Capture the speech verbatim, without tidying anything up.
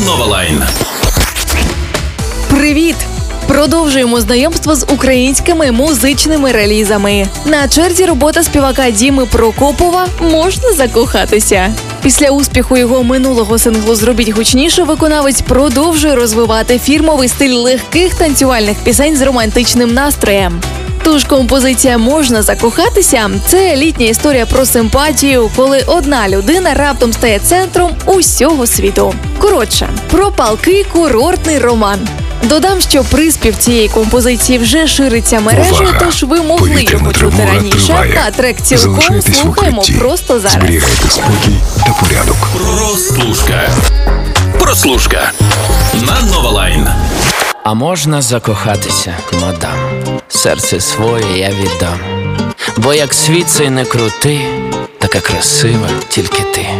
Новалайн. Привіт! Продовжуємо знайомство з українськими музичними релізами. На черзі робота співака Діми Прокопова «Можна закохатися». Після успіху його минулого синглу «Зробіть гучніше» виконавець продовжує розвивати фірмовий стиль легких танцювальних пісень з романтичним настроєм. Тож композиція «Можна закохатися» – це літня історія про симпатію, коли одна людина раптом стає центром усього світу. Коротше, про палкий курортний роман. Додам, що приспів цієї композиції вже шириться мережею, тож ви могли його чути раніше, а трек цілком слухаємо просто зараз. Зберігайте спокій та порядок. Прослушка. Прослушка. На Новалайн. А можна закохатися, мадам? Серце своє я віддам. Бо як світ цей не крути, така красива тільки ти.